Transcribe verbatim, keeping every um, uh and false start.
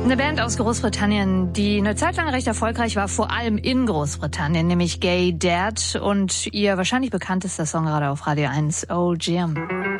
Eine Band aus Großbritannien, die eine Zeit lang recht erfolgreich war, vor allem in Großbritannien, nämlich Gay Dad und ihr wahrscheinlich bekanntester Song gerade auf Radio eins, Oh Jim.